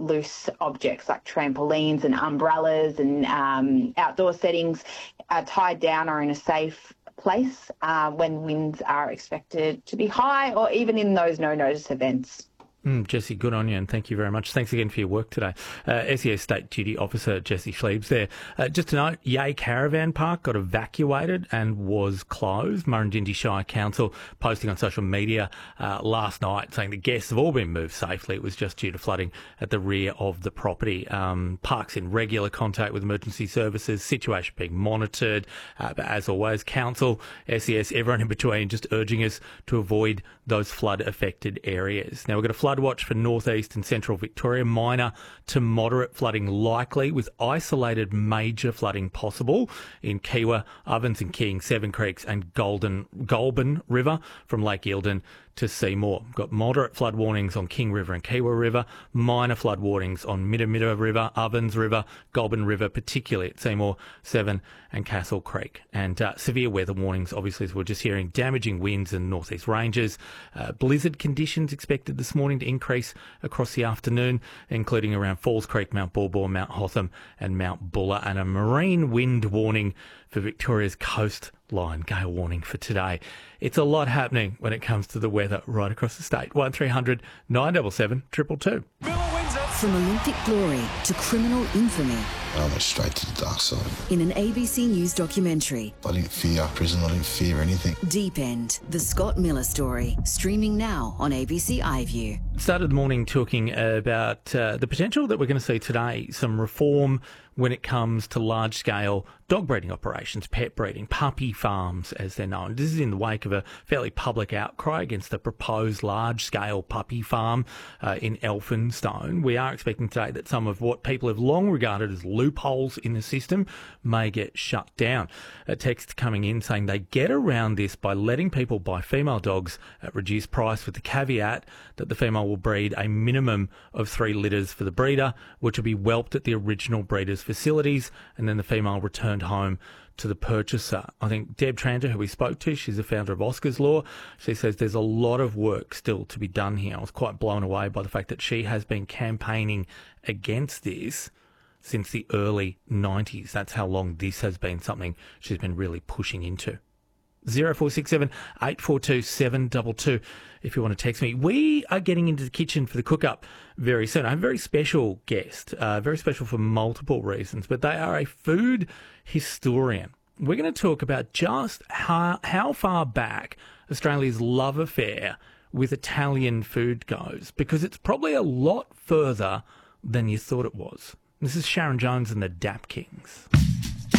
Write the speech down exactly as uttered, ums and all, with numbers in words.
loose objects like trampolines and umbrellas and um, outdoor settings are tied down or in a safe place uh, when winds are expected to be high, or even in those no-notice events. Mm, Jesse, good on you, and thank you very much. Thanks again for your work today. Uh, S E S State Duty Officer Jesse Schliebs there. Uh, just to note, Yea Caravan Park got evacuated and was closed. Murrindindi Shire Council posting on social media uh, last night saying the guests have all been moved safely. It was just due to flooding at the rear of the property. Um, park's in regular contact with emergency services, situation being monitored. Uh, but as always, Council, S E S, everyone in between just urging us to avoid those flood-affected areas. Now, we've got a flood watch for northeast and central Victoria, minor to moderate flooding likely with isolated major flooding possible in Kiewa, Ovens and King, Seven Creeks and Golden Goulburn River from Lake Eildon to Seymour. We've got moderate flood warnings on King River and Kiewa River, minor flood warnings on Midamidda River, Ovens River, Goulburn River, particularly at Seymour, Seven and Castle Creek. And uh, severe weather warnings, obviously, as we're just hearing, damaging winds in northeast ranges. Uh, blizzard conditions expected this morning to increase across the afternoon, including around Falls Creek, Mount Baw Baw, Mount Hotham and Mount Buller, and a marine wind warning for Victoria's coastline, gale warning for today. It's a lot happening when it comes to the weather right across the state. one three hundred nine seven seven two two two. From Olympic glory to criminal infamy. I went straight to the dark side. In an A B C News documentary. I didn't fear prison, I didn't fear anything. Deep End, the Scott Miller story, streaming now on A B C iView. Started the morning talking about uh, the potential that we're going to see today, some reform when it comes to large-scale dog breeding operations, pet breeding, puppy farms, as they're known. This is in the wake of a fairly public outcry against the proposed large-scale puppy farm uh, in Elphinstone. We are expecting today that some of what people have long regarded as loopholes in the system may get shut down. A text coming in saying they get around this by letting people buy female dogs at reduced price, with the caveat that the female will breed a minimum of three litters for the breeder, which will be whelped at the original breeder's facilities, and then the female returned home to the purchaser. I think Deb Tranter, who we spoke to, she's the founder of Oscars Law, she says there's a lot of work still to be done here. I was quite blown away by the fact that she has been campaigning against this since the early nineties. That's how long this has been something she's been really pushing into. zero four six seven eight four two seven two two if you want to text me. We are getting into the kitchen for the cook-up very soon. I have a very special guest, uh, very special for multiple reasons, but they are a food historian. We're going to talk about just how, how far back Australia's love affair with Italian food goes, because it's probably a lot further than you thought it was. This is Sharon Jones and the Dap Kings.